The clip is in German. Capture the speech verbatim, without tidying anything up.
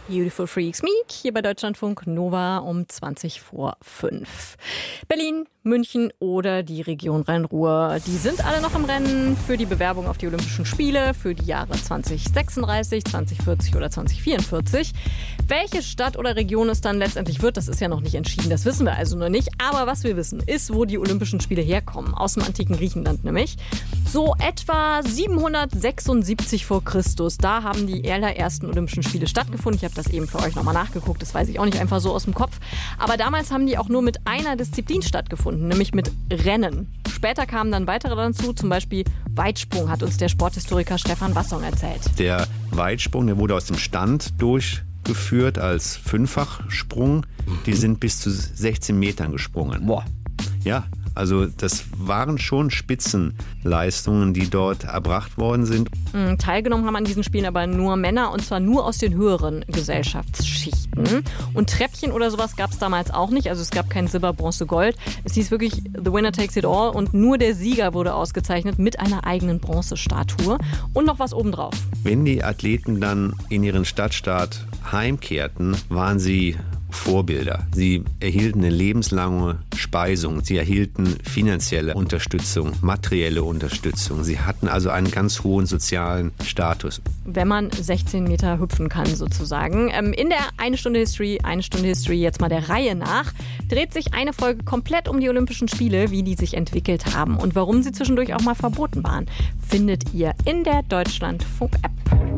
Beautiful Freaks Meek hier bei Deutschlandfunk Nova um zwanzig vor fünf. Berlin, München oder die Region Rhein-Ruhr, die sind alle noch im Rennen für die Bewerbung auf die Olympischen Spiele für die Jahre zwanzig sechsunddreißig, zwanzig vierzig oder zwanzig vierundvierzig. Welche Stadt oder Region es dann letztendlich wird, das ist ja noch nicht entschieden, das wissen wir also noch nicht. Aber was wir wissen, ist, wo die Olympischen Spiele herkommen, aus dem antiken Griechenland nämlich. So etwa siebenhundertsechsundsiebzig vor Christus, da haben die allerersten Olympischen Spiele stattgefunden. Ich habe das eben für euch nochmal nachgeguckt, das weiß ich auch nicht einfach so aus dem Kopf. Aber damals haben die auch nur mit einer Disziplin stattgefunden, nämlich mit Rennen. Später kamen dann weitere dazu, zum Beispiel Weitsprung, hat uns der Sporthistoriker Stefan Wassong erzählt. Der Weitsprung, der wurde aus dem Stand durchgeführt als Fünffachsprung. Die sind bis zu sechzehn Metern gesprungen. Boah. Ja, also das waren schon Spitzenleistungen, die dort erbracht worden sind. Mhm, teilgenommen haben an diesen Spielen aber nur Männer, und zwar nur aus den höheren Gesellschaftsschichten. Und Treppchen oder sowas gab es damals auch nicht. Also es gab kein Silber, Bronze, Gold. Es hieß wirklich The Winner Takes It All, und nur der Sieger wurde ausgezeichnet mit einer eigenen Bronzestatue und noch was obendrauf. Wenn die Athleten dann in ihren Stadtstaat heimkehrten, waren sie Vorbilder. Sie erhielten eine lebenslange Speisung. Sie erhielten finanzielle Unterstützung, materielle Unterstützung. Sie hatten also einen ganz hohen sozialen Status. Wenn man sechzehn Meter hüpfen kann sozusagen. In der Eine Stunde History, Eine Stunde History jetzt mal der Reihe nach, dreht sich eine Folge komplett um die Olympischen Spiele, wie die sich entwickelt haben und warum sie zwischendurch auch mal verboten waren, findet ihr in der Deutschlandfunk-App.